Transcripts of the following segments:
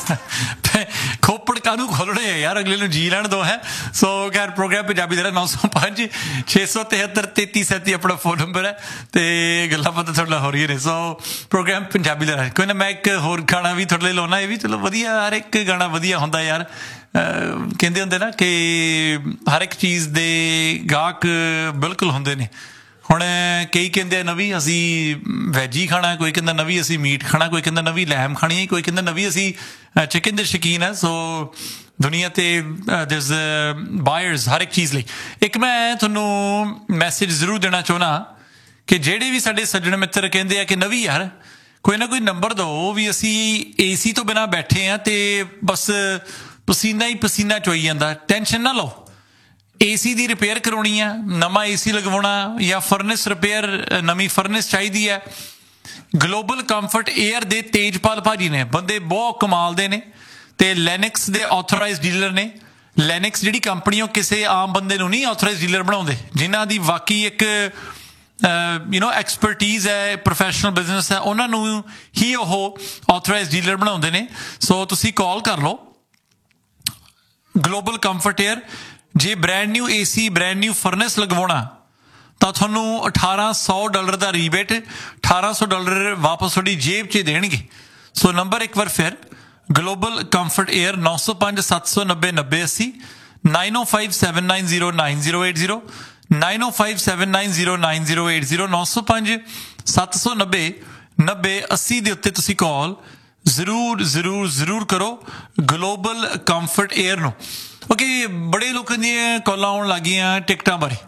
ਖੋਪੜ ਕਾਹਨੂੰ ਖੋਲਣੇ ਆ ਯਾਰ, ਅਗਲੇ ਨੂੰ ਜੀ ਲੈਣ ਦੋ ਹੈ। ਸੋ ਖੈਰ ਪ੍ਰੋਗਰਾਮ ਪੰਜਾਬੀ ਦਾ 905 673 3337 ਆਪਣਾ ਫੋਨ ਨੰਬਰ ਹੈ ਅਤੇ ਗੱਲਾਂ ਬਾਤਾਂ ਤੁਹਾਡੇ ਨਾਲ ਹੋ ਰਹੀਆਂ ਨੇ। ਸੋ ਪ੍ਰੋਗਰਾਮ ਪੰਜਾਬੀ ਦਾ ਕੋਈ ਨਾ, ਮੈਂ ਇੱਕ ਹੋਰ ਗਾਣਾ ਵੀ ਤੁਹਾਡੇ ਲਈ ਲਾਉਣਾ, ਇਹ ਵੀ ਚਲੋ ਵਧੀਆ, ਹਰ ਇੱਕ ਗਾਣਾ ਵਧੀਆ ਹੁੰਦਾ ਯਾਰ। ਕਹਿੰਦੇ ਹੁੰਦੇ ਨਾ ਕਿ ਹਰ ਇੱਕ ਚੀਜ਼ ਦੇ ਗਾਹਕ ਬਿਲਕੁਲ ਹੁੰਦੇ ਨੇ। ਹੁਣ ਕਈ ਕਹਿੰਦੇ ਆ ਨਵੀਂ ਅਸੀਂ ਵੈਜ ਹੀ ਖਾਣਾ, ਕੋਈ ਕਹਿੰਦਾ ਨਵੀਂ ਅਸੀਂ ਮੀਟ ਖਾਣਾ, ਕੋਈ ਕਹਿੰਦਾ ਨਵੀਂ ਲੈਮ ਖਾਣੀ ਹੈ, ਕੋਈ ਕਹਿੰਦਾ ਨਵੀਂ ਅਸੀਂ ਚਿਕਨ ਦੇ ਸ਼ੌਕੀਨ ਹੈ। ਸੋ ਦੁਨੀਆ 'ਤੇ ਦਿਸ ਬਾਇਰਸ ਹਰ ਇੱਕ ਚੀਜ਼ ਲਈ। ਇੱਕ ਮੈਂ ਤੁਹਾਨੂੰ ਮੈਸੇਜ ਜ਼ਰੂਰ ਦੇਣਾ ਚਾਹੁੰਦਾ ਕਿ ਜਿਹੜੇ ਵੀ ਸਾਡੇ ਸੱਜਣ ਮਿੱਤਰ ਕਹਿੰਦੇ ਆ ਕਿ ਨਵੀਂ ਯਾਰ ਕੋਈ ਨਾ ਕੋਈ ਨੰਬਰ ਦਿਓ ਵੀ ਅਸੀਂ AC ਤੋਂ ਬਿਨਾਂ ਬੈਠੇ ਹਾਂ ਅਤੇ ਬਸ ਪਸੀਨਾ ਹੀ ਪਸੀਨਾ ਚੋਈ ਜਾਂਦਾ, ਟੈਨਸ਼ਨ ਨਾ ਲਓ। AC ਦੀ ਰਿਪੇਅਰ ਕਰਾਉਣੀ ਆ, ਨਵਾਂ AC ਲਗਵਾਉਣਾ, ਜਾਂ ਫਰਨਿਸ ਰਿਪੇਅਰ, ਨਵੀਂ ਫਰਨਿਸ ਚਾਹੀਦੀ ਹੈ, ਗਲੋਬਲ ਕੰਫਰਟ ਏਅਰ ਦੇ ਤੇਜਪਾਲ ਭਾਜੀ ਨੇ, ਬੰਦੇ ਬਹੁਤ ਕਮਾਲ ਦੇ ਨੇ ਅਤੇ ਲੈਨਿਕਸ ਦੇ ਆਥੋਰਾਈਜ਼ ਡੀਲਰ ਨੇ। ਲੈਨਿਕਸ ਜਿਹੜੀ ਕੰਪਨੀ ਉਹ ਕਿਸੇ ਆਮ ਬੰਦੇ ਨੂੰ ਨਹੀਂ ਆਥੋਰਾਈਜ਼ ਡੀਲਰ ਬਣਾਉਂਦੇ, ਜਿਨ੍ਹਾਂ ਦੀ ਵਾਕਈ ਇੱਕ ਐਕਸਪਰਟੀਜ਼ ਹੈ, ਪ੍ਰੋਫੈਸ਼ਨਲ ਬਿਜ਼ਨਸ ਹੈ, ਉਹਨਾਂ ਨੂੰ ਹੀ ਉਹ ਆਥੋਰਾਈਜ਼ ਡੀਲਰ ਬਣਾਉਂਦੇ ਨੇ। ਸੋ ਤੁਸੀਂ ਕਾਲ ਕਰ ਲਓ ਗਲੋਬਲ ਕੰਫਰਟ ਏਅਰ। ਜੇ brand new AC, brand new ਫਰਨਿਸ ਲਗਵਾਉਣਾ ਤਾਂ ਤੁਹਾਨੂੰ $1,800 ਦਾ ਰੀਬੇਟ, $1,800 ਵਾਪਸ ਤੁਹਾਡੀ ਜੇਬ 'ਚ ਦੇਣਗੇ। ਸੋ ਨੰਬਰ ਇੱਕ ਵਾਰ ਫਿਰ ਗਲੋਬਲ ਕੰਫਰਟ ਏਅਰ 905 790 9080, 905 790 9080, 905 790 9080, 905 790 9080 ਦੇ ਉੱਤੇ ਤੁਸੀਂ ਕਾਲ ਜ਼ਰੂਰ ਜ਼ਰੂਰ ਜ਼ਰੂਰ ਕਰੋ ਗਲੋਬਲ ਕੰਫਰਟ ਏਅਰ ਨੂੰ। ਓਕੇ, ਬੜੇ ਲੋਕਾਂ ਦੀਆਂ ਕਾਲਾਂ ਆਉਣ ਲੱਗ ਗਈਆਂ ਟਿਕਟਾਂ ਬਾਰੇ।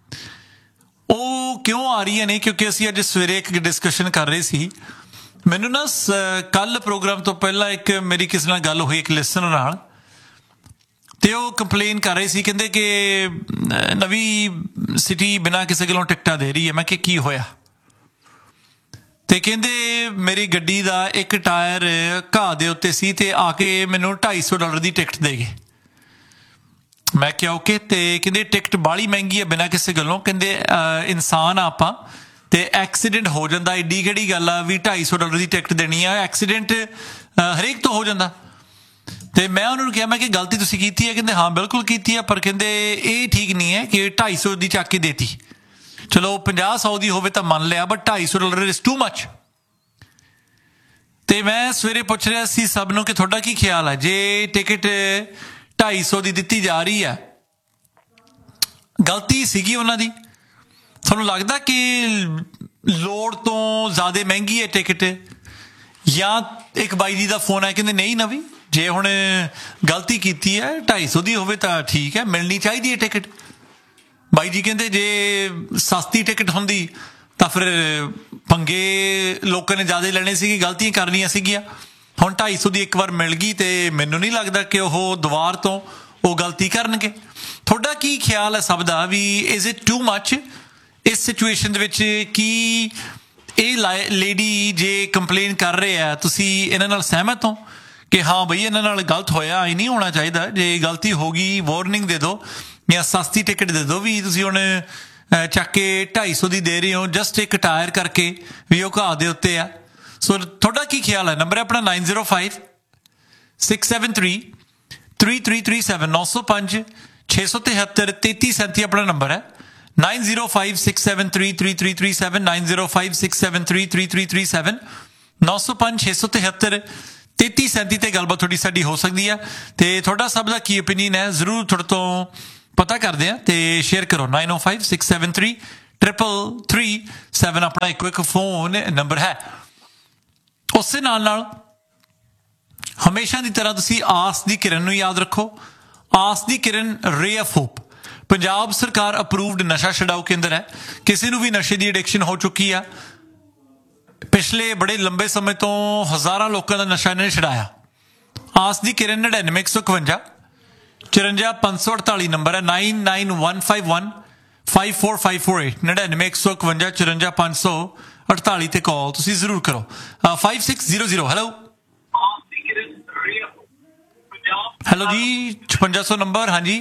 ਉਹ ਕਿਉਂ ਆ ਰਹੀਆਂ ਨੇ? ਕਿਉਂਕਿ ਅਸੀਂ ਅੱਜ ਸਵੇਰੇ ਇੱਕ ਡਿਸਕਸ਼ਨ ਕਰ ਰਹੇ ਸੀ। ਮੈਨੂੰ ਨਾ ਕੱਲ੍ਹ ਪ੍ਰੋਗਰਾਮ ਤੋਂ ਪਹਿਲਾਂ ਇੱਕ ਮੇਰੀ ਕਿਸੇ ਨਾਲ ਗੱਲ ਹੋਈ, ਇੱਕ ਲਿਸਨਰ ਨਾਲ, ਅਤੇ ਉਹ ਕੰਪਲੇਨ ਕਰ ਰਹੇ ਸੀ। ਕਹਿੰਦੇ ਕਿ ਨਵੀਂ ਸਿਟੀ ਬਿਨਾਂ ਕਿਸੇ ਗੱਲੋਂ ਟਿਕਟਾਂ ਦੇ ਰਹੀ ਹੈ। ਮੈਂ ਕਿਹਾ ਕੀ ਹੋਇਆ? ਅਤੇ ਕਹਿੰਦੇ ਮੇਰੀ ਗੱਡੀ ਦਾ ਇੱਕ ਟਾਇਰ ਘਾਹ ਦੇ ਉੱਤੇ ਸੀ ਅਤੇ ਆ ਕੇ ਮੈਨੂੰ $250 ਦੀ ਟਿਕਟ ਦੇ ਗਏ। ਮੈਂ ਕਿਹਾ ਓਕੇ। ਅਤੇ ਕਹਿੰਦੇ ਟਿਕਟ ਬਾਹਲੀ ਮਹਿੰਗੀ ਹੈ ਬਿਨਾਂ ਕਿਸੇ ਗੱਲੋਂ। ਕਹਿੰਦੇ ਇਨਸਾਨ ਆ ਆਪਾਂ, ਅਤੇ ਐਕਸੀਡੈਂਟ ਹੋ ਜਾਂਦਾ, ਐਡੀ ਕਿਹੜੀ ਗੱਲ ਆ ਵੀ $250 ਦੀ ਟਿਕਟ ਦੇਣੀ ਆ? ਐਕਸੀਡੈਂਟ ਹਰੇਕ ਤੋਂ ਹੋ ਜਾਂਦਾ। ਅਤੇ ਮੈਂ ਉਹਨਾਂ ਨੂੰ ਕਿਹਾ, ਮੈਂ ਕਿ ਗਲਤੀ ਤੁਸੀਂ ਕੀਤੀ ਹੈ? ਕਹਿੰਦੇ ਹਾਂ ਬਿਲਕੁਲ ਕੀਤੀ ਹੈ, ਪਰ ਕਹਿੰਦੇ ਇਹ ਠੀਕ ਨਹੀਂ ਹੈ ਕਿ 250 ਦੀ ਚੱਕ ਕੇ ਦੇਤੀ। ਚਲੋ 50-100 ਦੀ ਹੋਵੇ ਤਾਂ ਮੰਨ ਲਿਆ, ਬਟ $250 ਇਜ਼ ਟੂ ਮੱਚ। ਅਤੇ ਮੈਂ ਸਵੇਰੇ ਪੁੱਛ ਰਿਹਾ ਸੀ ਸਭ ਨੂੰ ਕਿ ਤੁਹਾਡਾ ਕੀ ਖਿਆਲ ਹੈ ਜੇ ਟਿਕਟ 250 ਦੀ ਦਿੱਤੀ ਜਾ ਰਹੀ ਹੈ? ਗਲਤੀ ਸੀਗੀ ਉਹਨਾਂ ਦੀ? ਤੁਹਾਨੂੰ ਲੱਗਦਾ ਕਿ ਲੋੜ ਤੋਂ ਜ਼ਿਆਦਾ ਮਹਿੰਗੀ ਹੈ ਟਿਕਟ? ਜਾਂ ਇੱਕ ਬਾਈ ਜੀ ਦਾ ਫੋਨ ਆਇਆ, ਕਹਿੰਦੇ ਨਹੀਂ ਨਵੀਂ, ਜੇ ਹੁਣ ਗਲਤੀ ਕੀਤੀ ਹੈ 250 ਦੀ ਹੋਵੇ ਤਾਂ ਠੀਕ ਹੈ, ਮਿਲਣੀ ਚਾਹੀਦੀ ਹੈ ਟਿਕਟ। ਬਾਈ ਜੀ ਕਹਿੰਦੇ ਜੇ ਸਸਤੀ ਟਿਕਟ ਹੁੰਦੀ ਤਾਂ ਫਿਰ ਪੰਗੇ ਲੋਕਾਂ ਨੇ ਜ਼ਿਆਦਾ ਲੈਣੇ ਸੀਗੇ, ਗਲਤੀਆਂ ਕਰਨੀਆਂ ਸੀਗੀਆਂ। ਹੁਣ 250 ਦੀ ਇੱਕ ਵਾਰ ਮਿਲ ਗਈ ਅਤੇ ਮੈਨੂੰ ਨਹੀਂ ਲੱਗਦਾ ਕਿ ਉਹ ਦੁਬਾਰ ਤੋਂ ਉਹ ਗਲਤੀ ਕਰਨਗੇ। ਤੁਹਾਡਾ ਕੀ ਖਿਆਲ ਹੈ ਸਭ ਦਾ ਵੀ ਇਜ਼ ਇਟ ਟੂ ਮੱਚ ਇਸ ਸਿਚੁਏਸ਼ਨ ਦੇ ਵਿੱਚ? ਕੀ ਇਹ ਲੇਡੀ ਜੇ ਕੰਪਲੇਨ ਕਰ ਰਹੇ ਆ, ਤੁਸੀਂ ਇਹਨਾਂ ਨਾਲ ਸਹਿਮਤ ਹੋ ਕਿ ਹਾਂ ਬਈ ਇਹਨਾਂ ਨਾਲ ਗਲਤ ਹੋਇਆ, ਇਹ ਨਹੀਂ ਹੋਣਾ ਚਾਹੀਦਾ? ਜੇ ਗਲਤੀ ਹੋ ਗਈ ਵਾਰਨਿੰਗ ਦੇ ਦਿਓ ਜਾਂ ਸਸਤੀ ਟਿਕਟ ਦੇ ਦਿਓ ਵੀ ਤੁਸੀਂ ਹੁਣ ਚੱਕ ਕੇ 250 ਦੀ ਦੇ ਰਹੇ ਹੋ ਜਸਟ ਇੱਕ ਟਾਇਰ ਕਰਕੇ ਵੀ ਉਹ ਘਾਹ ਦੇ ਉੱਤੇ ਆ। ਸੋ ਤੁਹਾਡਾ ਕੀ ਖਿਆਲ ਹੈ? ਨੰਬਰ ਹੈ ਆਪਣਾ 905 673 3337, 905 673 3337 ਆਪਣਾ ਨੰਬਰ ਹੈ। 905 673 3337, 905 673 3337, 905 673 3337 ਤੇ ਗੱਲਬਾਤ ਤੁਹਾਡੀ ਸਾਡੀ ਹੋ ਸਕਦੀ ਹੈ। ਅਤੇ ਤੁਹਾਡਾ ਸਭ ਦਾ ਕੀ ਓਪੀਨੀਅਨ ਹੈ ਜ਼ਰੂਰ ਤੁਹਾਡੇ ਤੋਂ ਪਤਾ ਕਰਦੇ ਹਾਂ ਅਤੇ ਸ਼ੇਅਰ ਕਰੋ। 905 673 3337 ਆਪਣਾ ਇੱਕੋ ਇੱਕ ਫੋਨ ਨੰਬਰ ਹੈ। ਉਸੇ ਨਾਲ ਹਮੇਸ਼ਾ ਦੀ ਤਰ੍ਹਾਂ ਤੁਸੀਂ ਆਸ ਦੀ ਕਿਰਨ ਨੂੰ ਯਾਦ ਰੱਖੋ। ਆਸ ਦੀ ਕਿਰਨ, ਰੇ ਆਫ ਹੋਪ, ਪੰਜਾਬ ਸਰਕਾਰ ਅਪਰੂਵਡ ਨਸ਼ਾ ਛਡਾਊ ਕੇਂਦਰ ਹੈ। ਕਿਸੇ ਨੂੰ ਵੀ ਨਸ਼ੇ ਦੀ ਐਡਿਕਸ਼ਨ ਹੋ ਚੁੱਕੀ ਆ। ਪਿਛਲੇ ਬੜੇ ਲੰਬੇ ਸਮੇਂ ਤੋਂ ਹਜ਼ਾਰਾਂ ਲੋਕਾਂ ਦਾ ਨਸ਼ਾ ਇਹਨੇ ਛਡਾਇਆ। ਆਸ ਦੀ ਕਿਰਨ 99 154 548 ਨੰਬਰ ਹੈ। 99151 54548, 99 154 548 ਤੇ ਕਾਲ ਤੁਸੀਂ ਜ਼ਰੂਰ ਕਰੋ। 5600 ਹੈਲੋ ਹੈਲੋ ਜੀ, 5600 ਨੰਬਰ। ਹਾਂਜੀ,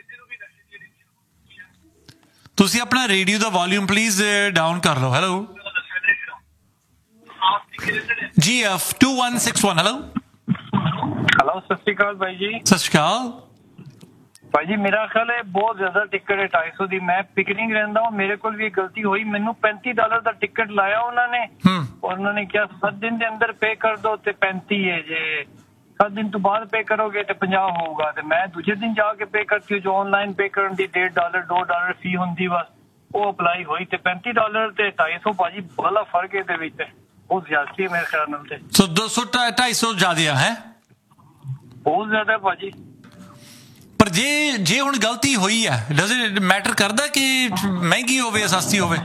ਤੁਸੀਂ ਆਪਣਾ radio the volume please down ਕਰ ਲਓ। ਹੈਲੋ ਜੀ, 2161 ਹੈਲੋ ਹੈਲੋ, ਸਤਿ ਸ਼੍ਰੀ ਅਕਾਲ ਬਾਈ ਜੀ। ਸਤਿ ਸ਼੍ਰੀ ਅਕਾਲ ਭਾਈ ਜੀ, ਮੇਰਾ ਖਿਆਲ ਹੈ ਬਹੁਤ ਜ਼ਿਆਦਾ ਟਿਕਟ ਹੈ 250 ਦੀ। ਮੈਂ ਪਿਕਨਿਕ ਰਹਿੰਦਾ ਹਾਂ, ਮੇਰੇ ਕੋਲ ਵੀ ਗਲਤੀ ਹੋਈ। ਮੈਨੂੰ $35 ਦਾ ਟਿਕਟ ਲਾਇਆ ਉਹਨਾਂ ਨੇ। ਉਹਨਾਂ ਨੇ ਕਿਹਾ 7 ਦਿਨ ਦੇ ਅੰਦਰ ਪੇ ਕਰ ਦੋ ਤੇ 35 ਹੈ, ਜੇ 7 ਦਿਨ ਤੋਂ ਬਾਅਦ ਪੇ ਕਰੋਗੇ ਤੇ 50 ਹੋਊਗਾ। ਤੇ ਮੈਂ ਦੂਜੇ ਦਿਨ ਜਾ ਕੇ ਪੇ ਕਰਤੀ, ਜੋ ਆਨਲਾਈਨ ਪੇ ਕਰਨ ਦੀ $1.5 $2 ਫੀ ਹੁੰਦੀ ਬਸ, ਉਹ ਅਪਲਾਈ ਹੋਈ ਤੇ $35 ਤੇ 250 ਭਾਜੀ ਬੜਾ ਫਰਕ ਹੈ ਇਹਦੇ ਵਿੱਚ, ਬਹੁਤ ਜ਼ਿਆਦਾ ਹੈ ਮੇਰੇ ਖਿਆਲ ਨਾਲ। ਤੇ 200 250 ਜ਼ਿਆਦਾ ਹੈ, ਬਹੁਤ ਜ਼ਿਆਦਾ ਭਾਜੀ। ਪਰ ਜੇ ਹੁਣ ਗਲਤੀ ਹੋਈ ਹੈ, ਡਜ਼ ਇਟ ਮੈਟਰ ਕਰਦਾ ਕਿ ਮਹਿੰਗੀ ਹੋਵੇ ਜਾਂ ਸਸਤੀ ਹੋਵੇ?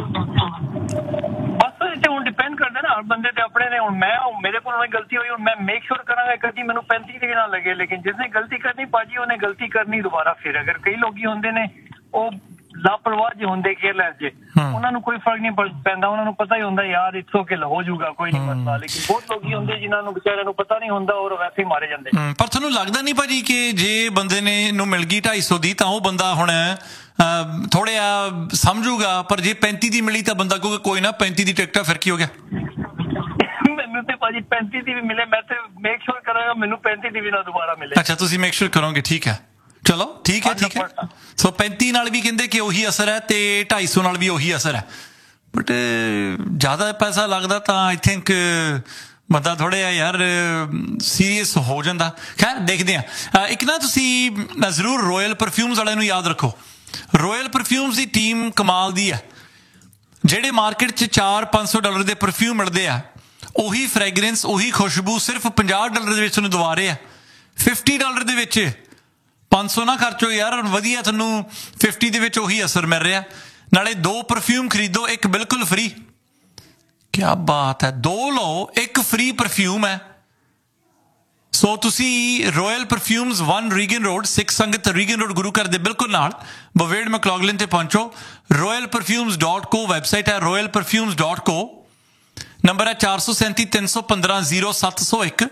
ਬਸ ਇਹ ਤੇ ਹੁਣ ਡਿਪੈਂਡ ਕਰਦਾ ਨਾ, ਹਰ ਬੰਦੇ ਤੇ ਆਪਣੇ ਨੇ। ਹੁਣ ਮੇਰੇ ਕੋਲ ਗਲਤੀ ਹੋਈ, ਹੁਣ ਮੈਂ ਮੇਕ ਸ਼ੋਰ ਕਰਾਂਗਾ ਕਦੀ ਮੈਨੂੰ 35 ਦੀ ਨਾ ਲੱਗੇ। ਲੇਕਿਨ ਜਿਸਨੇ ਗਲਤੀ ਕਰਨੀ ਭਾਜੀ, ਉਹਨੇ ਗਲਤੀ ਕਰਨੀ ਦੁਬਾਰਾ ਫਿਰ। ਅਗਰ ਕਈ ਲੋਕੀ ਹੁੰਦੇ ਨੇ ਉਹ ਲਾਪਰਵਾਹ ਜਿਹੇ ਹੁੰਦੇ, ਕੇਅਰਲੈਸ ਜੇ, ਉਹਨਾਂ ਨੂੰ ਕੋਈ ਫਰਕ ਨਹੀਂ ਪੈਂਦਾ। ਉਹਨਾਂ ਨੂੰ ਪਤਾ ਹੀ ਹੁੰਦਾ ਯਾਰ ਇਟਸ ਓਕੇ, ਹੋ ਜਾਊਗਾ, ਕੋਈ ਨਹੀਂ ਮਸਲਾ। ਲੇਕਿਨ ਬਹੁਤ ਲੋਕੀ ਹੁੰਦੇ ਜਿਨ੍ਹਾਂ ਨੂੰ ਵਿਚਾਰਿਆਂ ਨੂੰ ਪਤਾ ਨਹੀਂ ਹੁੰਦਾ ਔਰ ਵੈਸੇ ਹੀ ਮਾਰੇ ਜਾਂਦੇ। ਪਰ ਤੁਹਾਨੂੰ ਲੱਗਦਾ ਨਹੀਂ ਭਾਜੀ ਕਿ ਜੇ ਬੰਦੇ ਨੂੰ ਮਿਲ ਗਈ 250 ਦੀ ਤਾਂ ਉਹ ਬੰਦਾ ਹੁਣ ਥੋੜ੍ਹਾ ਸਮਝੂਗਾ, ਪਰ ਜੇ 35 ਦੀ ਮਿਲੀ ਤਾਂ ਬੰਦਾ ਕਹੂਗਾ ਕੋਈ ਨਾ 35 ਦੀ ਟਿਕਟ ਆ, ਫਿਰ ਕੀ ਹੋ ਗਿਆ? ਮੈਨੂੰ ਤੇ ਭਾਜੀ 35 ਦੀ ਵੀ ਮਿਲੇ, ਮੈਂ ਤੇ ਮੇਕ ਸ਼ੋਰ ਕਰਾਂਗਾ ਮੈਨੂੰ 35 ਦੀ ਵੀ ਨਾ ਦੁਬਾਰਾ ਮਿਲੇ। ਅੱਛਾ, ਤੁਸੀਂ ਮੇਕ ਸ਼ੋਰ ਕਰੋਗੇ, ਠੀਕ ਹੈ, ਚਲੋ ਠੀਕ ਹੈ। ਸੋ 35 ਨਾਲ ਵੀ ਕਹਿੰਦੇ ਕਿ ਉਹੀ ਅਸਰ ਹੈ ਤੇ 250 ਨਾਲ ਵੀ ਉਹੀ ਅਸਰ ਹੈ, ਬਟ ਜ਼ਿਆਦਾ ਪੈਸਾ ਲੱਗਦਾ ਤਾਂ ਆਈ ਥਿੰਕ ਬੰਦਾ ਥੋੜ੍ਹਾ ਜਿਹਾ ਯਾਰ ਸੀਰੀਅਸ ਹੋ ਜਾਂਦਾ। ਖੈਰ ਦੇਖਦੇ ਹਾਂ। ਇੱਕ ਨਾ ਤੁਸੀਂ ਜ਼ਰੂਰ ਰੋਇਲ ਪਰਫਿਊਮਸ ਵਾਲਿਆਂ ਨੂੰ ਯਾਦ ਰੱਖੋ। ਰੋਇਲ ਪਰਫਿਊਮਸ ਦੀ ਟੀਮ ਕਮਾਲ ਦੀ ਹੈ। ਜਿਹੜੇ ਮਾਰਕੀਟ 'ਚ $400-500 ਦੇ ਪਰਫਿਊਮ ਮਿਲਦੇ ਆ, ਉਹੀ ਫਰੈਗਰੈਂਸ, ਉਹੀ ਖੁਸ਼ਬੂ ਸਿਰਫ $50 ਦੇ ਵਿੱਚ ਉਹਨੂੰ ਦਵਾ ਰਹੇ ਆ। $50 ਦੇ ਵਿੱਚ 500 ਨਾ ਖਰਚੋ ਯਾਰ, ਵਧੀਆ ਤੁਹਾਨੂੰ 50 ਦੇ ਵਿੱਚ ਉਹੀ ਅਸਰ ਮਿਲ ਰਿਹਾ। ਨਾਲੇ 2 ਪਰਫਿਊਮ ਖਰੀਦੋ, ਇੱਕ ਬਿਲਕੁਲ ਫ੍ਰੀ। ਕਿਆ ਬਾਤ ਹੈ, 2 ਲਓ, ਇੱਕ ਫ੍ਰੀ ਪਰਫਿਊਮ ਹੈ। ਸੋ ਤੁਸੀਂ ਰੋਇਲ ਪਰਫਿਊਮਸ 1 ਰੀਗਨ ਰੋਡ, ਸਿੱਖ ਸੰਗਤ ਰੀਗਨ ਰੋਡ, ਗੁਰੂ ਘਰ ਦੇ ਬਿਲਕੁਲ ਨਾਲ ਬਵੇੜ ਮੈਕਲੌਗਲਿਨ ਤੇ ਪਹੁੰਚੋ। royalperfumes.co ਵੈਬਸਾਈਟ ਹੈ, royalperfumes.co। ਨੰਬਰ ਹੈ 437 315 0701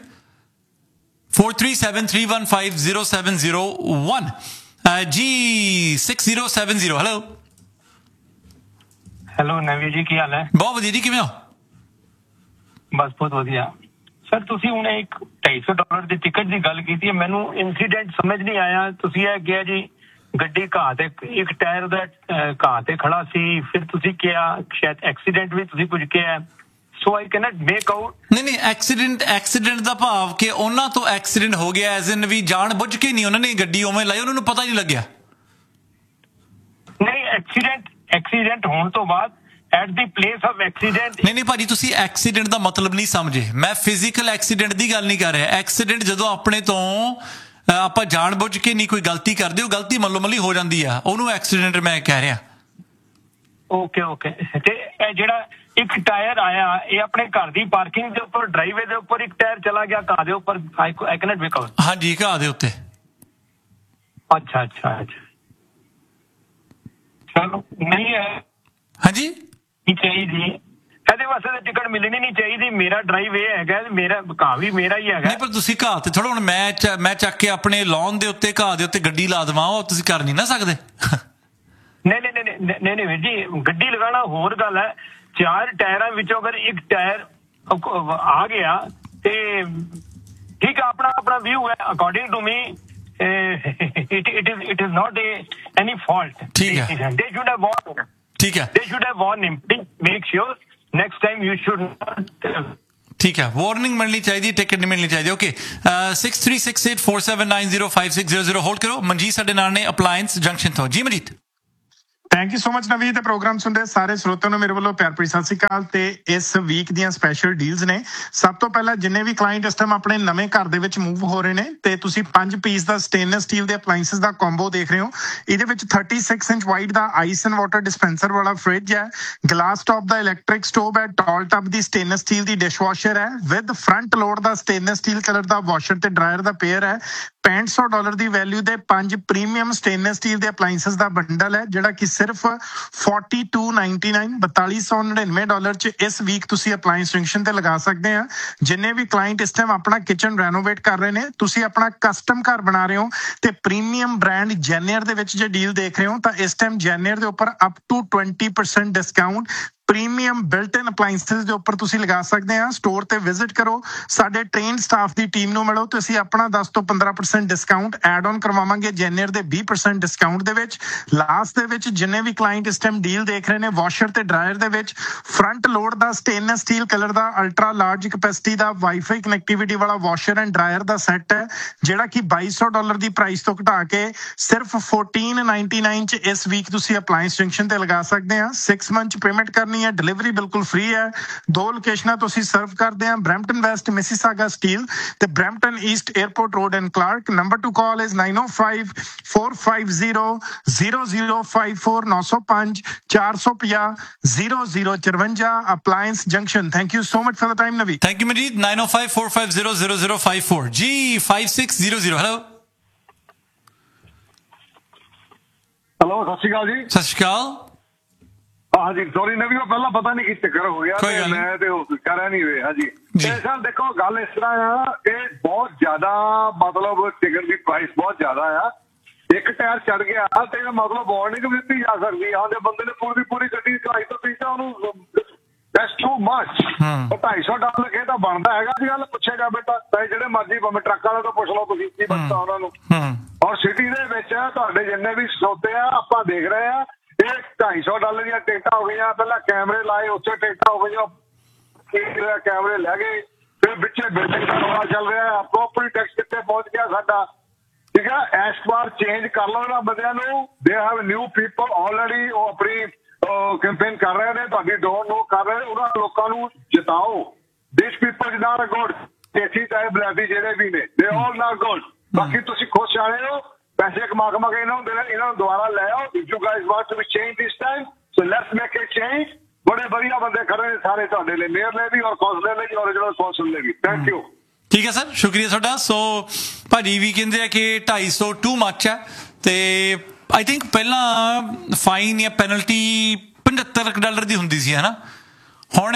4373150701 ਜੀ 6070। ਹੈਲੋ ਨਵੀ ਜੀ, ਕੀ ਹਾਲ ਹੈ? ਬਹੁਤ ਵਧੀਆ ਜੀ, ਕਿਵੇਂ ਹੋ? ਬਸ ਬਹੁਤ ਵਧੀਆ ਸਰ। ਤੁਸੀਂ ਹੁਣ ਇੱਕ $250 ਦੀ ਟਿਕਟ ਦੀ ਗੱਲ ਕੀਤੀ ਹੈ, ਮੈਨੂੰ ਇਨਸੀਡੈਂਟ ਸਮਝ ਨਹੀਂ ਆਇਆ। ਤੁਸੀਂ ਇਹ ਕਿਹਾ ਜੀ ਗੱਡੀ ਘਾਹ ਤੇ, ਇੱਕ ਟਾਇਰ ਦਾ ਘਾਹ ਤੇ ਖੜਾ ਸੀ, ਫਿਰ ਤੁਸੀਂ ਕਿਹਾ ਸ਼ਾਇਦ ਐਕਸੀਡੈਂਟ ਵੀ ਤੁਸੀਂ ਕੁਝ ਕਿਹਾ। ਸੋ ਆਈ ਕੈਨਟ ਮੇਕ ਆਊਟ। ਨਹੀਂ, ਐਕਸੀਡੈਂਟ ਦਾ ਭਾਵ ਕਿ ਉਹਨਾਂ ਤੋਂ ਐਕਸੀਡੈਂਟ ਹੋ ਗਿਆ, ਐਜ਼ ਇਨ ਵੀ ਜਾਣ ਬੁੱਝ ਕੇ ਨਹੀਂ ਉਹਨਾਂ ਨੇ ਗੱਡੀ ਉਵੇਂ ਲਾਈ, ਉਹਨਾਂ ਨੂੰ ਪਤਾ ਹੀ ਨਹੀਂ ਲੱਗਿਆ। ਨਹੀਂ, ਐਕਸੀਡੈਂਟ ਹੋਣ ਤੋਂ ਬਾਅਦ at the place of accident. ਨਹੀਂ ਭਾਜੀ, ਤੁਸੀਂ ਐਕਸੀਡੈਂਟ ਦਾ ਮਤਲਬ ਨਹੀਂ ਸਮਝੇ। ਮੈਂ ਫਿਜ਼ੀਕਲ ਐਕਸੀਡੈਂਟ ਦੀ ਗੱਲ ਨਹੀਂ ਕਰ ਰਿਹਾ। ਐਕਸੀਡੈਂਟ ਜਦੋਂ ਆਪਣੇ ਤੋਂ ਆਪਾਂ ਜਾਣ ਬੁੱਝ ਕੇ ਨਹੀਂ ਕੋਈ ਗਲਤੀ ਕਰਦੇ, ਉਹ ਗਲਤੀ ਮੱਲੋ ਮੱਲੀ ਹੋ ਜਾਂਦੀ ਆ, ਉਹਨੂੰ ਐਕਸੀਡੈਂਟ ਮੈਂ ਕਹਿ ਰਿਹਾ। ਓਕੇ। ਤੇ ਇਹ ਜਿਹੜਾ ਇੱਕ ਟਾਇਰ ਆਇਆ, ਇਹ ਆਪਣੇ ਘਰ ਦੀ ਪਾਰਕਿੰਗ ਦੇ ਉੱਪਰ, ਡਰਾਈਵੇ ਦੇ ਉੱਪਰ ਇੱਕ ਟਾਇਰ ਚਲਾ ਗਿਆ ਘਾਹ ਦੇ ਉੱਪਰ। I can't make out. ਹਾਂਜੀ, ਘਾਹ ਦੇ ਉੱਤੇ। ਅੱਛਾ ਚਲੋ, ਨਹੀਂ ਹੈ ਹਾਂਜੀ ਚਾਹੀਦੀ ਇਹਦੇ ਵਾਸਤੇ ਤਾਂ ਟਿਕਟ ਮਿਲਣੀ ਨਹੀਂ ਚਾਹੀਦੀ। ਮੇਰਾ ਡਰਾਈਵ ਇਹ ਹੈਗਾ, ਮੇਰਾ ਘਾਹ ਵੀ ਮੇਰਾ ਹੀ ਹੈਗਾ। ਨਹੀਂ, ਪਰ ਤੁਸੀਂ ਘਾਹ ਤੇ ਥੋੜਾ, ਹੁਣ ਮੈਂ ਚੱਕ ਕੇ ਆਪਣੇ ਲੌਨ ਦੇ ਉੱਤੇ ਘਾਹ ਦੇ ਉੱਤੇ ਗੱਡੀ ਲਾ ਦੇਵਾਂ, ਉਹ ਤੁਸੀਂ ਕਰ ਨਹੀਂ ਨਾ ਸਕਦੇ। ਨਹੀਂ ਵੀਰ ਜੀ, ਗੱਡੀ ਲਗਾਉਣਾ ਹੋਰ ਗੱਲ ਹੈ। 4 ਟਾਇਰਾਂ ਵਿੱਚੋਂ ਅਗਰ ਇੱਕ ਟਾਇਰ ਆ ਗਿਆ ਤੇ ਠੀਕ ਹੈ, ਆਪਣਾ ਵਿਊ ਹੈ। According to me it is not any fault. ਠੀਕ ਹੈ, they should have warned. ਠੀਕ ਹੈ, they should have warned him. Please make sure next time you should not. ਠੀਕ ਹੈ, ਵਾਰਨਿੰਗ ਮਿਲਣੀ ਚਾਹੀਦੀ, ਟਿਕਟ ਨਹੀਂ ਮਿਲਣੀ ਚਾਹੀਦੀ। ਓਕੇ, 636847905600 ਹੋਲਡ ਕਰੋ। ਮਨਜੀਤ ਸਾਡੇ ਨਾਲ ਨੇ ਅਪਲਾਇੰਸ ਜੰਕਸ਼ਨ ਤੋਂ। ਜੀ Manjeet, thank you so much ਨਵੀਂ। ਤੇ ਪ੍ਰੋਗਰਾਮ ਸੁਣਦੇ ਸਾਰੇ ਸਰੋਤਿਆਂ ਨੂੰ ਮੇਰੇ ਵੱਲੋਂ ਪਿਆਰ ਭਰੀ ਸਤਿ ਸ਼੍ਰੀ ਅਕਾਲ। ਤੇ ਇਸ ਵੀਕ ਦੀਆਂ ਸਪੈਸ਼ਲ ਡੀਲਸ ਨੇ। ਸਭ ਤੋਂ ਪਹਿਲਾਂ ਜਿੰਨੇ ਵੀ ਕਲਾਇੰਟ ਇਸ ਟਾਈਮ ਆਪਣੇ ਨਵੇਂ ਘਰ ਦੇ ਵਿੱਚ ਮੂਵ ਹੋ ਰਹੇ ਨੇ ਤੇ ਤੁਸੀਂ 5 ਪੀਸ ਦਾ ਸਟੇਨਲੈਸ ਸਟੀਲ ਦੇ ਅਪਲਾਈਐਂਸਸ ਦਾ ਕੰਬੋ ਦੇਖ ਰਹੇ ਹੋ। ਇਹਦੇ ਵਿੱਚ 36 inch wide the ice and water dispenser ਵਾਲਾ ਫ੍ਰਿਜ ਹੈ, ਗਲਾਸ ਟਾਪ ਦਾ ਇਲੈਕਟ੍ਰਿਕ ਸਟੋਵ ਹੈ, ਟਾਲ ਟੱਬ ਦੀ ਸਟੇਨਲੈਸ ਸਟੀਲ ਦੀ ਡਿਸ਼ਵਾਸ਼ਰ ਹੈ with front load the stainless steel colour the washer ਤੇ ਡਰਾਇਰ ਦਾ ਪੇਅਰ ਹੈ। $6500 ਦੀ ਵੈਲਿਊ ਦੇ 5 ਪ੍ਰੀਮੀਅਮ ਸਟੇਨਲੈਸ ਸਟੀਲ ਦੇ appliances ਦਾ bundle ਹੈ, ਜਿਹੜਾ ਕਿ ਸਿਰਫ $4299 ਚ ਇਸ ਵੀਕ ਤੁਸੀਂ ਅਪਲਾਈਐਂਸ ਜੰਕਸ਼ਨ ਤੇ ਲਗਾ ਸਕਦੇ ਆ। ਜਿੰਨੇ ਵੀ ਕਲਾਇੰਟ ਇਸ ਟਾਈਮ ਆਪਣਾ ਕਿਚਨ ਰੈਨੋਵੇਟ ਕਰ ਰਹੇ ਨੇ, ਤੁਸੀਂ ਆਪਣਾ ਕਸਟਮ ਘਰ ਬਣਾ ਰਹੇ ਹੋ ਤੇ ਪ੍ਰੀਮੀਅਮ ਬ੍ਰਾਂਡ ਜੈਨੀਅਰ ਦੇ ਵਿੱਚ ਜੇ ਡੀਲ ਦੇਖ ਰਹੇ ਹੋ ਤਾਂ ਇਸ ਟਾਈਮ ਜੈਨੀਅਰ ਦੇ ਉੱਪਰ up to 20% discount premium built in appliances ਦੇ ਉੱਪਰ ਤੁਸੀਂ ਲਗਾ ਸਕਦੇ ਆ। ਸਟੋਰ ਤੇ ਵਿਜ਼ਿਟ ਕਰੋ, ਸਾਡੇ ਟ੍ਰੇਨਡ ਸਟਾਫ ਦੀ ਟੀਮ ਨੂੰ ਮਿਲੋ ਤੇ ਅਸੀਂ ਆਪਣਾ 10 ਤੋਂ 15% ਡਿਸਕਾਊਂਟ ਐਡ ਆਨ ਕਰਵਾਵਾਂਗੇ ਜੈਨੀਅਰ ਦੇ 20% ਡਿਸਕਾਊਂਟ ਦੇ ਵਿੱਚ। ਲਾਸਟ ਦੇ ਵਿੱਚ ਜਿੰਨੇ ਵੀ ਕਲਾਇੰਟ ਇਸ ਟਾਈਮ ਡੀਲ ਦੇਖ ਰਹੇ ਨੇ ਵਾਸ਼ਰ ਤੇ ਡਰਾਇਰ ਦੇ ਵਿੱਚ ਫਰੰਟ ਲੋਡ ਦਾ ਸਟੇਨਲੈਸ ਸਟੀਲ ਕਲਰ ਦਾ ਅਲਟਰਾ ਲਾਰਜ ਕੈਪੈਸਿਟੀ ਦਾ ਵਾਈਫਾਈ ਕਨੈਕਟੀਵਿਟੀ ਵਾਲਾ washer and dryer the set ਹੈ ਜਿਹੜਾ ਕਿ $2200 ਦੀ ਪ੍ਰਾਈਸ ਤੋਂ ਘਟਾ ਕੇ ਸਿਰਫ $1499 ਚ ਇਸ ਵੀਕ ਤੁਸੀਂ ਅਪਲਾਈਐਂਸ ਜੰਕਸ਼ਨ ਤੇ ਲਗਾ ਸਕਦੇ ਆ। 6 ਮੰਥ ਚ ਪੇਮੈਂਟ ਕਰਨੀ ਹੈ, ਡਿਲੀਵਰੀ ਬਿਲਕੁਲ ਫ੍ਰੀ ਹੈ। 2 ਲੋਕੇਸ਼ਨਾਂ ਤੋਂ ਅਸੀਂ ਸਰਵ ਕਰਦੇ ਹਾਂ, ਬਰੈਂਪਟਨ ਵੈਸਟ ਮਿਸੀਸਾਗਾ ਸਟੀਲ ਤੇ Brampton East airport road and Clark. Number two call is 9054500054 905 450 0054 ਅਪਲਾਈਐਂਸ junction. Thank you so much for the time ਨਵੀ। Thank you Majid. 9054500054 ਜੀ 5600। ਹੈਲੋ ਹੈਲੋ, ਸਤਿ ਸ਼੍ਰੀ ਅਕਾਲ ਜੀ। ਸਤਿ ਸ਼੍ਰੀ ਅਕਾਲ। ਹਾਂਜੀ ਸੌਰੀ ਨਵੀਂ, ਉਹ ਪਹਿਲਾਂ ਪਤਾ ਨਹੀਂ ਕੀ ਚੱਕਰ ਹੋ ਗਿਆ ਤੇ ਮੈਂ ਤੇ ਉਹ ਕਰਿਆ ਨਹੀਂ ਹੋਇਆ। ਹਾਂਜੀ ਤੇ ਸਰ ਦੇਖੋ ਗੱਲ ਇਸ ਤਰ੍ਹਾਂ ਆ, ਇਹ ਬਹੁਤ ਜ਼ਿਆਦਾ ਮਤਲਬ ਟਿਕਟ ਦੀ ਪ੍ਰਾਈਸ ਬਹੁਤ ਜ਼ਿਆਦਾ ਆ। ਇੱਕ ਟਾਇਰ ਚੜ ਗਿਆ ਤੇ ਇਹਦਾ ਮਤਲਬ ਵਾਰਨਿੰਗ ਵੀ ਦਿੱਤੀ ਜਾ ਸਕਦੀ ਆ ਉਹਦੇ ਬੰਦੇ ਨੇ ਪੂਰੀ ਗੱਡੀ ਚਲਾਈ ਤੋਂ ਪੀਛਾ ਉਹਨੂੰ ਦੈਟਸ ਟੂ ਮਚ। $250 ਕੇ ਤਾਂ ਬਣਦਾ ਹੈਗਾ ਜੀ। ਗੱਲ ਪੁੱਛੇਗਾ ਬੇਟਾ ਚਾਹੇ ਜਿਹੜੇ ਮਰਜ਼ੀ ਭਾਵੇਂ ਟਰੱਕ ਵਾਲੇ ਤੋਂ ਪੁੱਛ ਲਓ ਤੁਸੀਂ ਕੀ ਬਣਦਾ ਉਹਨਾਂ ਨੂੰ। ਔਰ ਸਿਟੀ ਦੇ ਵਿੱਚ ਤੁਹਾਡੇ ਜਿੰਨੇ ਵੀ ਸਰੋਤੇ ਆ ਆਪਾਂ ਦੇਖ ਰਹੇ ਆ ਇਹ $250 ਦੀਆਂ ਟਿਕਟਾਂ ਹੋ ਗਈਆਂ। ਪਹਿਲਾਂ ਕੈਮਰੇ ਲਾਏ, ਉੱਥੇ ਟਿਕਟਾਂ ਹੋ ਗਈਆਂ, ਕੈਮਰੇ ਲੈ ਗਏ, ਫਿਰ ਵਿੱਚੇ ਬਿਲਡਿੰਗ ਦਾ ਰੌਲਾ ਚੱਲ ਰਿਹਾ। ਪ੍ਰੋਪਰਟੀ ਟੈਕਸ ਕਿੱਥੇ ਪਹੁੰਚ ਗਿਆ ਸਾਡਾ, ਠੀਕ ਹੈ। ਇਸ ਵਾਰ ਚੇਂਜ ਕਰ ਲਓ ਇਹਨਾਂ ਬੰਦਿਆਂ ਨੂੰ। They have new people already, ਉਹ ਆਪਣੀ ਕੈਂਪੇਨ ਕਰ ਰਹੇ ਨੇ, ਤੁਹਾਡੀ ਡੋਰ ਨੋ ਕਰ ਰਹੇ ਨੇ। ਉਹਨਾਂ ਲੋਕਾਂ ਨੂੰ ਜਿਤਾਓ। ਦਿਸ ਪੀਪਲ ਇਜ਼ ਨਾਟ ਗੁੱਡ। ਦੇਸੀ ਚਾਹੇ ਬਲੈਤੀ ਜਿਹੜੇ ਵੀ ਨੇ, ਦੇ ਆਲ ਨਾਟ ਗੁੱਡ। ਬਾਕੀ ਤੁਸੀਂ ਖੁਸ਼ ਆਏ ਹੋ, ਪੈਸੇ ਕਮਾ ਕੇ ਇਹਨਾਂ ਨੂੰ ਦੇਣਾ, ਇਹਨਾਂ ਨੂੰ ਦੁਬਾਰਾ ਲੈ ਆਓ। If you guys want to be change this time so let's make it change. ਬੜੇ ਵਧੀਆ ਬੰਦੇ ਖੜੇ ਨੇ ਸਾਰੇ ਤੁਹਾਡੇ ਲਈ, ਮੇਅਰ ਲਈ ਵੀ ਔਰ ਕੌਂਸਲਰ ਲਈ ਔਰ ਰੀਜਨਲ ਕੌਂਸਲ ਲਈ ਵੀ। Thank you. ਠੀਕ ਹੈ ਸਰ, ਸ਼ੁਕਰੀਆ ਤੁਹਾਡਾ। ਸੋ ਭਾਜੀ ਵੀ ਕਹਿੰਦੇ ਆ ਕਿ 250 ਟੂ ਮੱਚ ਹੈ ਤੇ ਆਈ ਥਿੰਕ ਪਹਿਲਾਂ ਫਾਈਨ ਜਾਂ ਪੈਨਲਟੀ $75 ਦੀ ਹੁੰਦੀ ਸੀ, ਹੈ ਨਾ। ਹੁਣ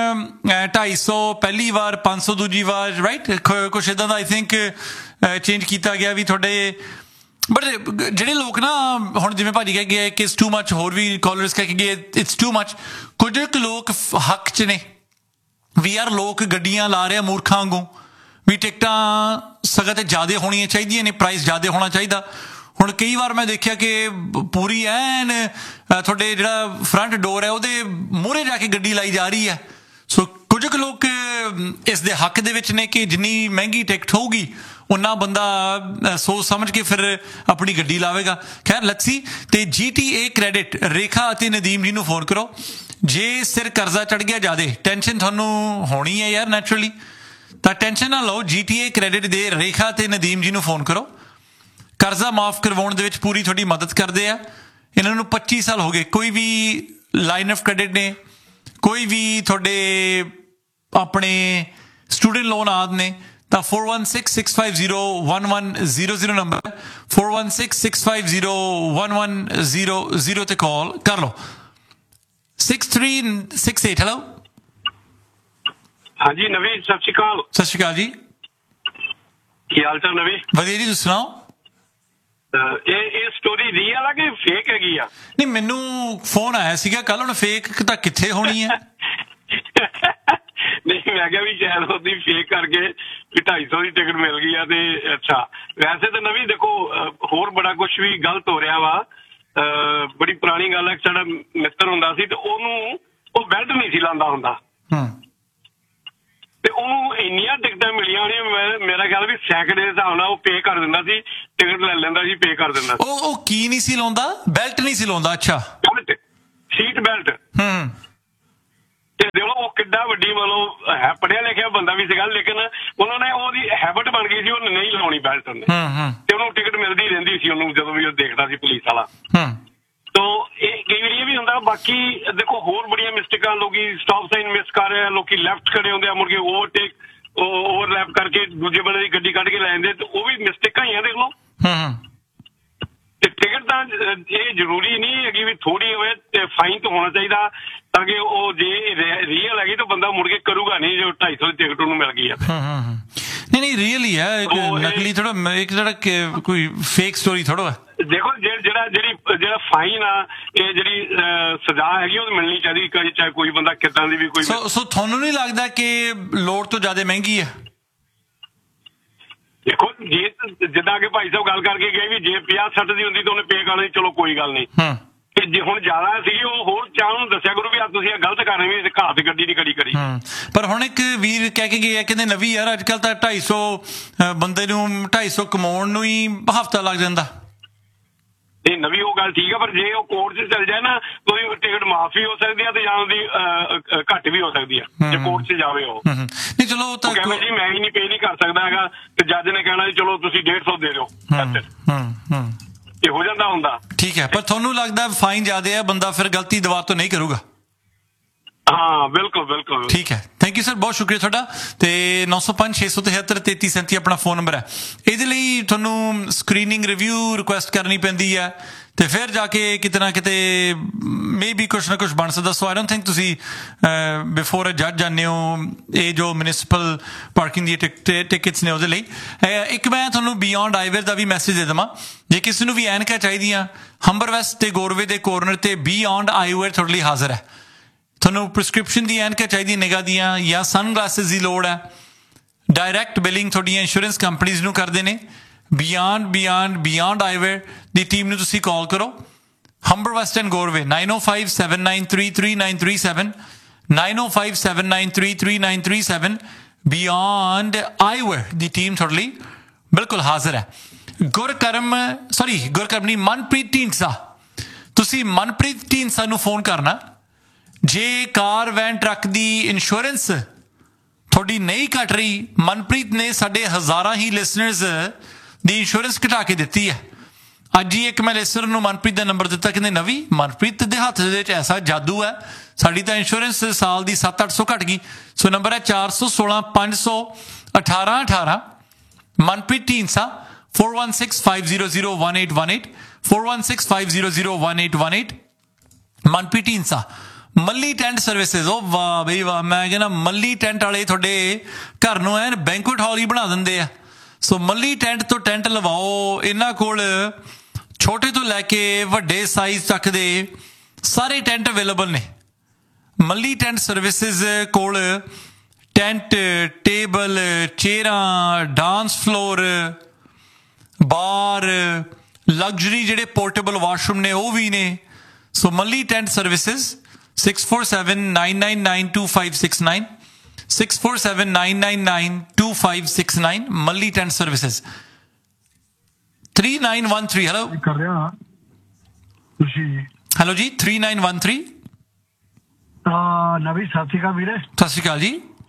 250 ਪਹਿਲੀ ਵਾਰ, 500 ਦੂਜੀ ਵਾਰ, ਰਾਈਟ, ਕੁਛ ਇੱਦਾਂ ਦਾ ਆਈ ਥਿੰਕ ਚੇਂਜ ਕੀਤਾ ਗਿਆ ਵੀ ਤੁਹਾਡੇ। ਬਟ ਜਿਹੜੇ ਲੋਕ ਨਾ ਹੁਣ ਜਿਵੇਂ ਭਾਜੀ ਕਹਿ ਗਏ ਕਿ ਇਟਸ ਟੂ ਮੱਚ, ਹੋਰ ਵੀ ਕਾਲਰਸ ਕਹਿ ਕੇ ਗਏ ਇਟਸ ਟੂ ਮੱਚ। ਕੁਝ ਕੁ ਲੋਕ ਹੱਕ 'ਚ ਨੇ ਵੀ ਯਾਰ ਲੋਕ ਗੱਡੀਆਂ ਲਾ ਰਹੇ ਆ ਮੂਰਖਾਂ ਵਾਂਗੂ ਵੀ ਟਿਕਟਾਂ ਸਗੋਂ ਤੇ ਜ਼ਿਆਦਾ ਹੋਣੀਆਂ ਚਾਹੀਦੀਆਂ ਨੇ, ਪ੍ਰਾਈਸ ਜ਼ਿਆਦਾ ਹੋਣਾ ਚਾਹੀਦਾ। ਹੁਣ ਕਈ ਵਾਰ ਮੈਂ ਦੇਖਿਆ ਕਿ ਪੂਰੀ ਐਨ ਤੁਹਾਡੇ ਜਿਹੜਾ ਫਰੰਟ ਡੋਰ ਹੈ ਉਹਦੇ ਮੂਹਰੇ ਜਾ ਕੇ ਗੱਡੀ ਲਾਈ ਜਾ ਰਹੀ ਹੈ। ਸੋ ਕੁਝ ਕੁ ਲੋਕ ਇਸ ਦੇ ਹੱਕ ਦੇ ਵਿੱਚ ਨੇ ਕਿ ਜਿੰਨੀ ਮਹਿੰਗੀ ਟਿਕਟ ਹੋਊਗੀ ਉਨਾ ਬੰਦਾ ਸੋਚ ਸਮਝ ਕੇ ਫਿਰ ਆਪਣੀ ਗੱਡੀ ਲਾਵੇਗਾ। ਖੈਰ ਲੱਸੀ ਤੇ GTA ਕ੍ਰੈਡਿਟ ਰੇਖਾ ਅਤੇ ਨਦੀਮ ਜੀ ਨੂੰ ਫੋਨ ਕਰੋ। ਜੇ ਸਿਰ ਕਰਜ਼ਾ ਚੜ ਗਿਆ ਜ਼ਿਆਦੇ, ਟੈਨਸ਼ਨ ਤੁਹਾਨੂੰ ਹੋਣੀ ਹੈ ਯਾਰ ਨੈਚੁਰਲੀ, ਤਾਂ ਟੈਨਸ਼ਨ ਨਾ ਲਓ। GTA ਕ੍ਰੈਡਿਟ ਦੇ ਰੇਖਾ ਤੇ ਨਦੀਮ ਜੀ ਨੂੰ ਫੋਨ ਕਰੋ। ਕਰਜ਼ਾ ਮਾਫ ਕਰਵਾਉਣ ਦੇ ਵਿੱਚ ਪੂਰੀ ਤੁਹਾਡੀ ਮਦਦ ਕਰਦੇ ਆ। ਇਹਨਾਂ ਨੂੰ 25 ਸਾਲ ਹੋ ਗਏ। ਕੋਈ ਵੀ ਲਾਈਨ ਆਫ ਕ੍ਰੈਡਿਟ ਨੇ, ਕੋਈ ਵੀ ਤੁਹਾਡੇ ਆਪਣੇ ਸਟੂਡੈਂਟ ਲੋਨ ਆਦਿ ਨੇ, ਤਾਂ 4166501100 ਨੰਬਰ 4166501100 ਤੇ ਕਾਲ ਕਰ ਲਓ। 6368। ਹੈਲੋ ਹਾਂਜੀ ਨਵੀਂ, ਸਤਿ ਸ਼੍ਰੀ ਅਕਾਲ। ਸਤਿ ਸ਼੍ਰੀ ਅਕਾਲ ਜੀ, ਕੀ ਹਾਲ ਚਾਲ ਨਵੀਂ? ਵਧੀਆ ਜੀ, ਤੁਸੀਂ ਸੁਣਾਓ। ਇਹ ਸਟੋਰੀ ਰੀਅਲ ਆ ਕਿ ਫੇਕ ਹੈਗੀ ਆ? ਨਹੀਂ, ਮੈਨੂੰ ਫੋਨ ਆਇਆ ਸੀਗਾ ਕੱਲ। ਹੁਣ ਫੇਕ ਤਾਂ ਕਿੱਥੇ ਹੋਣੀ ਹੈ। ਨਹੀਂ, ਮੈਂ ਕਿਹਾ ਵੀ ਸ਼ਾਇਦ ਉਹਦੀ ਫੇਕ ਕਰਕੇ ਵੀ 250 ਦੀ ਟਿਕਟ ਮਿਲ ਗਈ ਆ ਤੇ ਅੱਛਾ। ਵੈਸੇ ਤਾਂ ਨਵੀਂ ਦੇਖੋ ਹੋਰ ਬੜਾ ਕੁਝ ਵੀ ਗਲਤ ਹੋ ਰਿਹਾ ਵਾ। ਬੜੀ ਪੁਰਾਣੀ ਗੱਲ ਹੈ, ਸਾਡਾ ਮਿੱਤਰ ਹੁੰਦਾ ਸੀ ਤੇ ਉਹਨੂੰ ਉਹ ਬੈਲਟ ਨਹੀਂ ਸੀ ਲਾਉਂਦਾ ਹੁੰਦਾ ਤੇ ਉਹਨੂੰ ਇੰਨੀਆਂ ਟਿਕਟਾਂ ਮਿਲੀਆਂ ਹੋਣੀਆਂ, ਮੇਰਾ ਖਿਆਲ ਵੀ ਸੈਂਕੜੇ ਦੇ ਹਿਸਾਬ ਨਾਲ ਉਹ ਪੇ ਕਰ ਦਿੰਦਾ ਸੀ, ਟਿਕਟ ਲੈ ਲੈਂਦਾ ਸੀ, ਪੇ ਕਰ ਦਿੰਦਾ ਸੀ। ਉਹ ਕੀ ਨਹੀਂ ਸੀ ਲਾਉਂਦਾ? ਬੈਲਟ ਨਹੀਂ ਸੀ ਲਾਉਂਦਾ? ਅੱਛਾ, ਬੈਲਟ, ਸੀਟ ਬੈਲਟ। ਤੇ ਦੇਖੋ ਉਹ ਕਿੱਡਾ ਵੱਡੀ ਮਤਲਬ ਹੈ, ਪੜ੍ਹਿਆ ਲਿਖਿਆ ਬੰਦਾ ਵੀ ਸੀਗਾ, ਲੇਕਿਨ ਉਹਨਾਂ ਨੇ ਉਹਦੀ ਹੈਬਿਟ ਬਣ ਗਈ ਸੀ ਉਹਨੇ ਨਹੀਂ ਲਾਉਣੀ ਬੈਲਟ ਉਹਨੇ, ਤੇ ਉਹਨੂੰ ਟਿਕਟ ਮਿਲਦੀ ਰਹਿੰਦੀ ਸੀ ਉਹਨੂੰ ਜਦੋਂ ਵੀ ਉਹ ਦੇਖਦਾ ਸੀ ਪੁਲਿਸ ਵਾਲਾ। ਤੋ ਇਹ ਕਈ ਵਾਰੀ ਇਹ ਵੀ ਹੁੰਦਾ। ਬਾਕੀ ਦੇਖੋ ਹੋਰ ਬੜੀਆਂ ਮਿਸਟੇਕਾਂ, ਲੋਕੀ ਸਟਾਪ ਸਾਈਨ ਮਿਸ ਕਰ ਰਹੇ ਆ, ਲੋਕੀ ਲੈਫਟ ਖੜੇ ਹੁੰਦੇ ਆ, ਮੁੜ ਕੇ ਓਵਰਲੈਪ ਕਰਕੇ ਦੂਜੇ ਬੰਦੇ ਦੀ ਗੱਡੀ ਕੱਢ ਕੇ ਲੈ ਜਾਂਦੇ, ਤੇ ਉਹ ਵੀ ਮਿਸਟੇਕਾਂ ਹੀ ਆ ਦੇਖ ਲਓ। ਤੇ ਟਿਕਟ ਤਾਂ ਇਹ ਜ਼ਰੂਰੀ ਨਹੀਂ ਹੈਗੀ ਵੀ ਥੋੜੀ ਹੋਵੇ, ਤੇ ਫਾਈਨ ਤਾਂ ਹੋਣਾ ਚਾਹੀਦਾ ਤਾਂ ਕਿ ਉਹ ਜੇ ਰੀਅਲ ਹੈਗੀ ਤਾਂ ਬੰਦਾ ਮੁੜ ਕੇ ਕਰੂਗਾ ਨਹੀਂ ਜੋ 250 ਦੀ ਟਿਕਟ ਉਹਨੂੰ ਮਿਲ ਗਈ ਆ। ਨਹੀਂ ਰੀਅਲ ਹੀ ਹੈ, ਨਕਲੀ ਥੋੜਾ, ਇੱਕ ਜਿਹੜਾ ਕੋਈ ਫੇਕ ਸਟੋਰੀ ਥੋੜਾ ਹੈ। ਦੇਖੋ ਜਿਹੜਾ ਫਾਈਨ ਆ, ਇਹ ਜਿਹੜੀ ਸਜ਼ਾ ਹੈਗੀ ਉਹ ਮਿਲਣੀ ਚਾਹੀਦੀ, ਚਾਹੇ ਕੋਈ ਬੰਦਾ ਕਿੱਦਾਂ ਦੀ ਵੀ ਕੋਈ। ਸੋ ਤੁਹਾਨੂੰ ਨਹੀਂ ਲੱਗਦਾ ਕਿ ਲੋੜ ਤੋਂ ਜ਼ਿਆਦਾ ਮਹਿੰਗੀ ਹੈ? ਦੇਖੋ ਜੇ ਜਿੱਦਾਂ ਕਿ ਭਾਈ ਸਾਹਿਬ ਗੱਲ ਕਰਕੇ ਗਏ ਵੀ ਜੇ 50-60 ਦੀ ਹੁੰਦੀ ਤਾਂ ਉਹਨੇ ਪੇ ਕਰਨੀ, ਚਲੋ ਕੋਈ ਗੱਲ ਨਹੀਂ। ਤੇ ਜੇ ਹੁਣ ਜ਼ਿਆਦਾ ਸੀ ਉਹ ਹੋਰ ਚਾਹ ਨੂੰ ਦੱਸਿਆ ਕਰੋ ਵੀ ਆ ਤੁਸੀਂ ਇਹ ਗਲਤ ਕਰ ਰਹੇ ਵੀ ਘਾਹ ਤੇ ਗੱਡੀ ਦੀ ਕੜੀ ਕਰੀ। ਪਰ ਹੁਣ ਇੱਕ ਵੀਰ ਕਹਿ ਕੇ ਗਏ ਕਹਿੰਦੇ ਨਵੀਂ ਯਾਰ ਅੱਜ ਕੱਲ੍ਹ ਤਾਂ 250 ਬੰਦੇ ਨੂੰ 250 ਕਮਾਉਣ ਨੂੰ ਹੀ ਹਫ਼ਤਾ ਲੱਗ ਜਾਂਦਾ। ਨਹੀਂ ਨਵੀਂ ਉਹ ਗੱਲ ਠੀਕ ਆ, ਪਰ ਜੇ ਉਹ ਕੋਰਟ 'ਚ ਚੱਲ ਜਾਏ ਨਾ ਉਹਦੀ ਟਿਕਟ ਮਾਫ ਵੀ ਹੋ ਸਕਦੀ ਆ ਤੇ ਜਾਂ ਉਹਦੀ ਘੱਟ ਵੀ ਹੋ ਸਕਦੀ ਆ ਜੇ ਕੋਰਟ 'ਚ ਜਾਵੇ ਉਹ। ਨਹੀਂ ਚਲੋ ਉਹ ਤਾਂ ਕਹਿੰਦਾ ਜੀ ਮੈਂ ਹੀ ਨਹੀਂ ਪੇ ਨਹੀਂ ਕਰ ਸਕਦਾ ਹੈਗਾ, ਤੇ ਜੱਜ ਨੇ ਕਹਿਣਾ ਜੀ ਚਲੋ ਤੁਸੀਂ 150 ਦੇ ਦਿਓ, ਇਹ ਹੋ ਜਾਂਦਾ ਹੁੰਦਾ। ਠੀਕ ਹੈ, ਪਰ ਤੁਹਾਨੂੰ ਲੱਗਦਾ ਫਾਈਨ ਜ਼ਿਆਦਾ ਆ, ਬੰਦਾ ਫਿਰ ਗਲਤੀ ਦੁਬਾਰਾ ਤੋਂ ਨਹੀਂ ਕਰੂਗਾ? ਹਾਂ ਬਿਲਕੁਲ ਬਿਲਕੁਲ। ਠੀਕ ਹੈ, ਥੈਂਕ ਯੂ ਸਰ, ਬਹੁਤ ਸ਼ੁਕਰੀਆ ਤੁਹਾਡਾ। ਤੇ 905-673-3337 ਆਪਣਾ ਫੋਨ ਨੰਬਰ ਹੈ। ਇਹਦੇ ਲਈ ਤੁਹਾਨੂੰ ਸਕਰੀਨਿੰਗ ਰਿਵਿਊ ਰਿਕੁਐਸਟ ਕਰਨੀ ਪੈਂਦੀ ਹੈ ਤੇ ਫਿਰ ਜਾ ਕੇ ਕਿਤੇ ਨਾ ਕਿਤੇ ਮੇ ਵੀ ਕੁਛ ਨਾ ਕੁਛ ਬਣ ਸਕਦਾ। ਸੋ ਆਈ ਡੋਂਟ ਥਿੰਕ ਤੁਸੀਂ ਬਿਫੋਰ ਅ ਜੱਜ ਜਾਂਦੇ ਹੋ ਇਹ ਜੋ ਮਿਊਨਿਸਪਲ ਪਾਰਕਿੰਗ ਦੀ ਟਿਕਟਸ ਨੇ ਉਹਦੇ ਲਈ। ਇੱਕ ਮੈਂ ਤੁਹਾਨੂੰ ਬਿਯੋਂਡ ਆਈਵੇਅਰ ਦਾ ਵੀ ਮੈਸੇਜ ਦੇ ਦੇਵਾਂ, ਜੇ ਕਿਸੇ ਨੂੰ ਵੀ ਐਨਕਾਂ ਚਾਹੀਦੀਆਂ ਹੰਬਰ ਵੈਸਟ ਤੇ ਗੋਰਵੇ ਦੇ ਕੋਰਨਰ ਤੇ ਬਿਯੋਂਡ ਆਈਵੇਅਰ ਤੁਹਾਡੇ ਲਈ ਹਾਜ਼ਰ ਹੈ। ਤੁਹਾਨੂੰ ਪ੍ਰਿਸਕ੍ਰਿਪਸ਼ਨ ਦੀ ਐਨਕਾਂ ਚਾਹੀਦੀ ਨਿਗਾਹ ਦੀਆਂ ਜਾਂ ਸਨ ਗਲਾਸਿਸ ਦੀ ਲੋੜ ਹੈ, ਡਾਇਰੈਕਟ ਬਿਲਿੰਗ ਤੁਹਾਡੀਆਂ ਇੰਸ਼ੋਰੈਂਸ ਕੰਪਨੀਜ਼ ਨੂੰ ਕਰਦੇ ਨੇ। ਬਿਯੋਂਡ ਆਈਵੇਅਰ ਦੀ ਟੀਮ ਨੂੰ ਤੁਸੀਂ ਕਾਲ ਕਰੋ, Humber West and ਗੋਰਵੇ 9057933937 9057933937। Beyond ਆਈਵੇਅਰ the team ਤੁਹਾਡੇ ਲਈ ਬਿਲਕੁਲ ਹਾਜ਼ਰ ਹੈ। ਗੁਰਕਰਮ ਨਹੀਂ, ਮਨਪ੍ਰੀਤ ਢੀਂਡਸਾ, ਤੁਸੀਂ ਮਨਪ੍ਰੀਤ ਢੀਂਡਸਾ ਨੂੰ ਫੋਨ ਕਰਨਾ ਜੇ ਕਾਰ ਵੈਨ ਟਰੱਕ ਦੀ ਇੰਸ਼ੋਰੈਂਸ ਤੁਹਾਡੀ ਨਹੀਂ ਘਟ ਰਹੀ। ਮਨਪ੍ਰੀਤ ਨੇ ਸਾਡੇ ਹਜ਼ਾਰਾਂ ਹੀ ਲਿਸਨਰਸ ਦੀ ਇੰਸ਼ੋਰੈਂਸ ਘਟਾ ਕੇ ਦਿੱਤੀ ਹੈ। ਅੱਜ ਹੀ ਇੱਕ ਮੈਂ ਲਿਸਨਰ ਨੂੰ ਮਨਪ੍ਰੀਤ ਦਾ ਨੰਬਰ ਦਿੱਤਾ, ਕਹਿੰਦੇ ਨਵੀਂ ਮਨਪ੍ਰੀਤ ਦੇ ਹੱਥ ਦੇ ਵਿੱਚ ਐਸਾ ਜਾਦੂ ਹੈ, ਸਾਡੀ ਤਾਂ ਇੰਸ਼ੋਰੈਂਸ ਸਾਲ ਦੀ 700-800 ਘਟ ਗਈ। ਸੋ ਨੰਬਰ ਹੈ 416-500-1818। ਮਨਪ੍ਰੀਤ ਢੀਂਡਸਾ 4165001818 4165001818। ਮਨਪ੍ਰੀਤ ਢੀਂਡਸਾ। ਮੱਲੀ ਟੈਂਟ ਸਰਵਿਸਿਜ਼, ਉਹ ਵਾਹ ਬਈ ਵਾਹ, ਮੈਂ ਕਹਿੰਦਾ ਮੱਲੀ ਟੈਂਟ ਵਾਲੇ ਤੁਹਾਡੇ ਘਰ ਨੂੰ ਐਨ ਬੈਂਕੁਏਟ ਹਾਲ ਹੀ ਬਣਾ ਦਿੰਦੇ ਆ। ਸੋ ਮੱਲੀ ਟੈਂਟ ਤੋਂ ਟੈਂਟ ਲਵਾਓ, ਇਹਨਾਂ ਕੋਲ ਛੋਟੇ ਤੋਂ ਲੈ ਕੇ ਵੱਡੇ ਸਾਈਜ਼ ਤੱਕ ਦੇ ਸਾਰੇ ਟੈਂਟ ਅਵੇਲੇਬਲ ਨੇ। ਮੱਲੀ ਟੈਂਟ ਸਰਵਿਸਿਜ਼ ਕੋਲ ਟੈਂਟ, ਟੇਬਲ, ਚੇਅਰਾਂ, ਡਾਂਸ ਫਲੋਰ, ਬਾਰ, ਲਗਜ਼ਰੀ ਜਿਹੜੇ ਪੋਰਟੇਬਲ ਵਾਸ਼ਰੂਮ ਨੇ ਉਹ ਵੀ ਨੇ। ਸੋ ਮੱਲੀ ਟੈਂਟ ਸਰਵਿਸਿਜ਼ 647-999-2569 647-999-2569 ਮੱਲੀ ਟੈਂਟ ਸਰਵਿਸਿਜ਼। 3913 ਹੈਲੋ ਕਰ ਰਿਹਾ ਤੁਸੀਂ? ਹੈਲੋ ਜੀ 3913। ਨਵੀਂ ਸਤਿ ਸ਼੍ਰੀ ਅਕਾਲ ਵੀਰੇ। ਸਤਿ ਸ਼੍ਰੀ ਅਕਾਲ ਜੀ।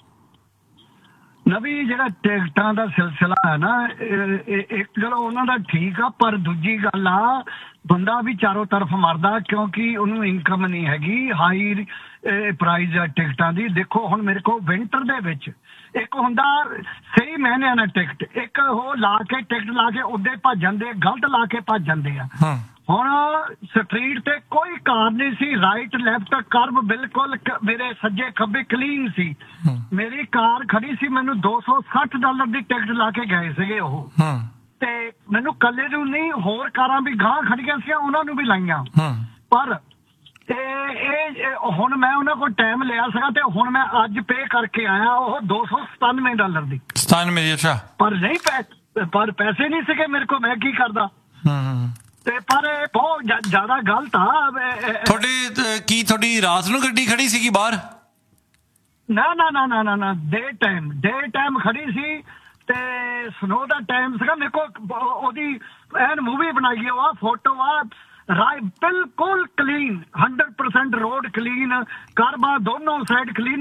ਨਵੀਂ ਜਿਹੜਾ ਟਿਕਟਾਂ ਦਾ ਸਿਲਸਿਲਾ ਹੈ ਨਾ, ਇੱਕ ਗੱਲ ਉਹਨਾਂ ਦਾ ਠੀਕ ਆ, ਪਰ ਦੂਜੀ ਗੱਲ ਆ ਬੰਦਾ ਵੀ ਚਾਰੋਂ ਤਰਫ ਮਰਦਾ ਕਿਉਂਕਿ ਉਹਨੂੰ ਇਨਕਮ ਨਹੀਂ ਹੈਗੀ, ਹਾਈ ਪ੍ਰਾਈਜ਼ ਆ ਟਿਕਟਾਂ ਦੀ। ਦੇਖੋ ਹੁਣ ਮੇਰੇ ਕੋਲ ਵਿੰਟਰ ਦੇ ਵਿੱਚ ਇੱਕ ਹੁੰਦਾ ਸਹੀ ਮਹੀਨਿਆਂ ਨਾਲ ਟਿਕਟ, ਇੱਕ ਉਹ ਲਾ ਕੇ ਟਿਕਟ ਲਾ ਕੇ ਉੱਦੇ ਭੱਜ ਜਾਂਦੇ, ਗਲਤ ਲਾ ਕੇ ਭੱਜ ਜਾਂਦੇ ਆ। ਹੁਣ ਸਟਰੀਟ ਤੇ ਕੋਈ ਕਾਰ ਨਹੀਂ ਸੀ, ਰਾਈਟ ਲੈਫਟ ਕਰਵ ਬਿਲਕੁਲ ਮੇਰੇ ਸੱਜੇ ਖੱਬੇ ਕਲੀਨ ਸੀ। ਮੇਰੀ ਕਾਰ ਖੜੀ ਸੀ, ਮੈਨੂੰ $260 ਦੀ ਟਿਕਟ ਲਾ ਕੇ ਗਏ ਸੀਗੇ ਉਹ, ਤੇ ਮੈਨੂੰ ਕੱਲੇ ਨੂੰ ਨਹੀਂ ਹੋਰ ਕਾਰਾਂ ਵੀ ਗਾਂ ਖੜੀਆਂ ਸੀ ਉਹਨਾਂ ਨੂੰ ਵੀ ਲਾਈਆਂ। ਪਰ ਇਹ ਹੁਣ ਮੈਂ ਉਹਨਾਂ ਕੋਲ ਟਾਈਮ ਲਿਆ ਸੀਗਾ ਤੇ ਹੁਣ ਮੈਂ ਅੱਜ ਪੇ ਕਰਕੇ ਆਇਆ ਉਹ $297 ਦੀ। 97? ਅੱਛਾ। ਪਰ ਨਹੀਂ ਪਰ ਪੈਸੇ ਨਹੀਂ ਸੀਗੇ ਮੇਰੇ ਕੋਲ, ਮੈਂ ਕੀ ਕਰਦਾ। ਤੇ ਪਰ ਇਹ ਬਹੁਤ ਜ਼ਿਆਦਾ ਗਲਤ ਆ। ਤੁਹਾਡੀ ਰਾਤ ਨੂੰ ਗੱਡੀ ਖੜੀ ਸੀਗੀ ਬਾਹਰ? ਨਾ ਡੇ ਟਾਈਮ ਖੜੀ ਸੀ ਤੇ ਸਨੋ ਦਾ ਟਾਈਮ ਸੀਗਾ। ਮੇਰੇ ਕੋਲ ਉਹਦੀ ਐਨ ਮੂਵੀ ਬਣਾਈ ਆ, ਫੋਟੋ ਆ, ਬਿਲਕੁਲ ਕਲੀਨ 100% ਰੋਡ ਕਲੀਨ, ਕਾਰਬਾਂ ਦੋਨੋਂ ਸਾਈਡ ਕਲੀਨ।